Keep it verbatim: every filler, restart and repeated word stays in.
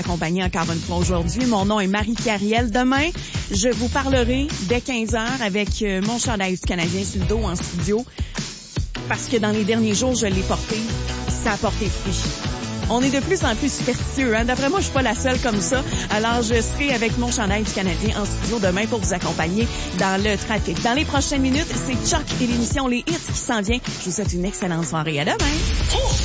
Accompagnée encore une fois aujourd'hui. Mon nom est Marie-Carielle. Demain, je vous parlerai dès quinze heures avec mon chandail du Canadien sur le dos en studio parce que dans les derniers jours, je l'ai porté. Ça a porté fruit. On est de plus en plus superstitieux. Hein? D'après moi, je suis pas la seule comme ça. Alors, je serai avec mon chandail du Canadien en studio demain pour vous accompagner dans le trafic. Dans les prochaines minutes, c'est Chuck et l'émission Les Hits qui s'en vient. Je vous souhaite une excellente soirée. À demain!